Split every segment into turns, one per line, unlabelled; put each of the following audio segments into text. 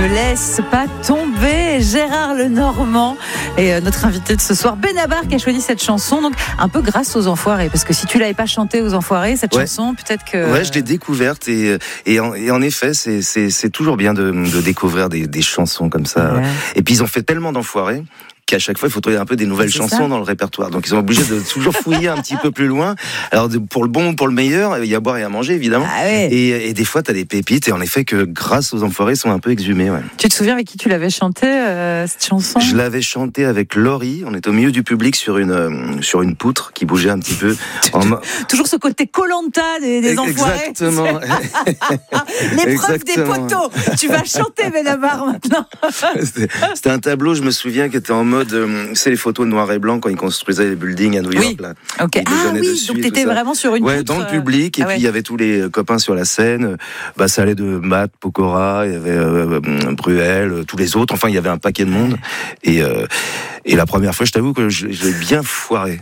Me laisse pas tomber, Gérard Lenormand et notre invité de ce soir, Benabar, qui a choisi cette chanson, donc un peu grâce aux Enfoirés, parce que si tu l'avais pas chantée aux Enfoirés, cette chanson, peut-être que...
Ouais, je l'ai découverte et en effet, c'est toujours bien de découvrir des chansons comme ça. Ouais. Et puis ils ont fait tellement d'Enfoirés qu'à chaque fois, il faut trouver un peu des nouvelles chansons dans le répertoire. Donc, ils sont obligés de toujours fouiller un petit peu plus loin. Alors, pour le bon ou pour le meilleur, il y a à boire et à manger, évidemment.
Ah ouais.
Et des fois, t'as des pépites. Et en effet, que grâce aux Enfoirés, ils sont un peu exhumés. Ouais.
Tu te souviens avec qui tu l'avais chantée, cette chanson ?
Je l'avais chantée avec Laurie. On était au milieu du public sur une poutre qui bougeait un petit peu.
Toujours ce côté Koh-Lanta des Enfoirés.
Exactement.
L'épreuve des poteaux. Tu vas chanter, Benabar, maintenant.
C'était un tableau, je me souviens, qui était en mode, c'est les photos noir et blanc quand ils construisaient les buildings à New York. Là.
Okay. Ah oui, donc t'étais vraiment sur une poutre.
Dans le public, et puis il y avait tous les copains sur la scène. Bah, ça allait de Matt, Pokora, il y avait Bruel, tous les autres. Enfin, il y avait un paquet de monde. Et la première fois, je t'avoue que je l'ai bien foiré.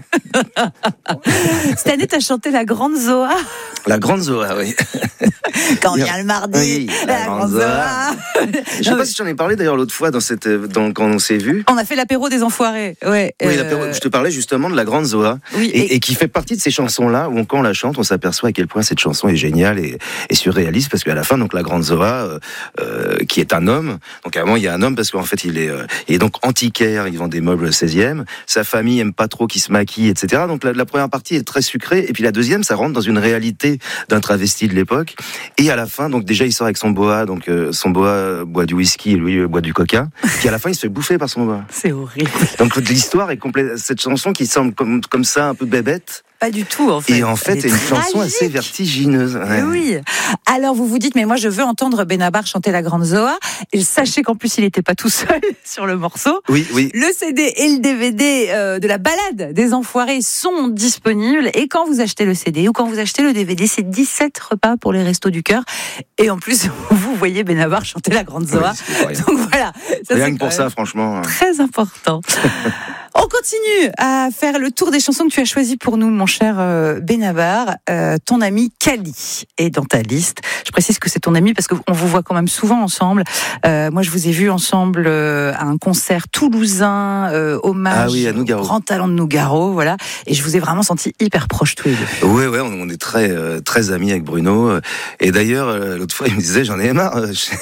Cette année, t'as chanté La Grande Zoa.
La Grande Zoa, oui.
Quand vient le mardi, oui, la Grande Zoa.
Je sais pas si j'en ai parlé d'ailleurs l'autre fois quand on s'est vu.
On a fait l'apéro des Enfoirés. Ouais.
Oui, je te parlais justement de La Grande Zoa. Oui, et qui fait partie de ces chansons-là où quand on la chante, on s'aperçoit à quel point cette chanson est géniale et surréaliste, parce qu'à la fin, donc La Grande Zoa, qui est un homme. Donc à un moment, il y a un homme parce qu'en fait, il est donc antiquaire, il vend des meubles 16e. Sa famille aime pas trop qu'il se maquille, etc. Donc la première partie est très sucrée, et puis la deuxième, ça rentre dans une réalité d'un travesti de l'époque. Et à la fin, donc déjà, il sort avec son boa, donc son boa boit du whisky et lui boit du coca. Puis à la fin, il se fait bouffer par son boa.
C'est horrible.
Donc l'histoire est complète. Cette chanson qui semble comme ça un peu bébête.
Pas du tout, en fait.
Et en fait, c'est une chanson assez vertigineuse. Ouais.
Oui. Alors, vous vous dites, mais moi, je veux entendre Benabar chanter La Grande Zoa. Et sachez qu'en plus, il n'était pas tout seul sur le morceau.
Oui.
Le CD et le DVD de la balade des Enfoirés sont disponibles. Et quand vous achetez le CD ou quand vous achetez le DVD, c'est 17 repas pour les Restos du Cœur. Et en plus, vous voyez Benabar chanter La Grande Zoa. Oui, donc voilà. Ça,
rien que pour ça, franchement.
Très important. On continue à faire le tour des chansons que tu as choisies pour nous, mon cher Benabar. Ton ami Kali est dans ta liste. Je précise que c'est ton ami parce qu'on vous voit quand même souvent ensemble. Moi, je vous ai vu ensemble à un concert toulousain, hommage au grand talent de Nougaro, voilà. Et je vous ai vraiment senti hyper proches tous les deux.
Oui, on est très, très amis avec Bruno. Et d'ailleurs, l'autre fois, il me disait, j'en ai marre,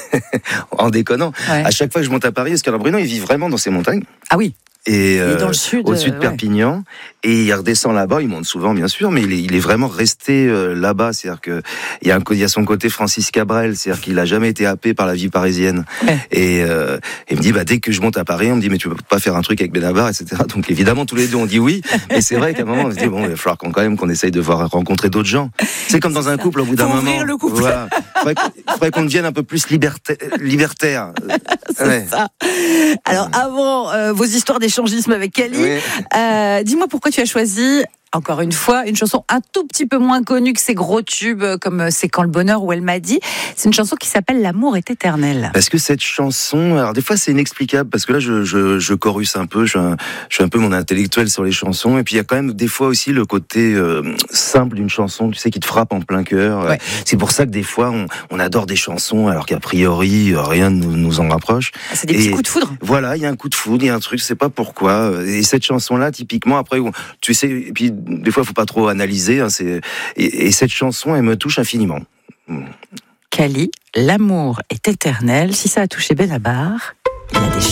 en déconnant. Ouais. À chaque fois que je monte à Paris, parce que Bruno, il vit vraiment dans ces montagnes.
Ah oui.
Et
dans le sud,
au sud de Perpignan, et il redescend là-bas, il monte souvent bien sûr, mais il est vraiment resté là-bas, c'est-à-dire que il y a son côté Francis Cabrel, c'est-à-dire qu'il a jamais été happé par la vie parisienne. Ouais. Et il me dit dès que je monte à Paris, on me dit mais tu peux pas faire un truc avec Benabar, etc. Donc évidemment tous les deux on dit oui, mais c'est vrai qu'à un moment on se dit il va falloir qu'on essaye de rencontrer d'autres gens. C'est comme dans un couple au bout d'un moment.
Le couple.
Voilà, faudrait qu'on devienne un peu plus libertaire.
C'est ça. Alors avant vos histoires d'échangisme avec Kali, dis-moi pourquoi tu as choisi, encore une fois, une chanson un tout petit peu moins connue que ces gros tubes comme C'est quand le bonheur ou Elle m'a dit. C'est une chanson qui s'appelle L'amour est éternel.
Parce que cette chanson, alors des fois c'est inexplicable, parce que là je chorus un peu, je suis un peu mon intellectuel sur les chansons, et puis il y a quand même des fois aussi le côté simple d'une chanson, tu sais, qui te frappe en plein cœur. Ouais. C'est pour ça que des fois on adore des chansons alors qu'a priori rien ne nous en rapproche.
C'est des petits coups de foudre.
Voilà, il y a un coup de foudre, il y a un truc, je sais pas pourquoi. Et cette chanson-là, typiquement, après, tu sais, et puis des fois, il faut pas trop analyser. Et cette chanson, elle me touche infiniment.
Kali, L'amour est éternel. Si ça a touché Benabar, il a des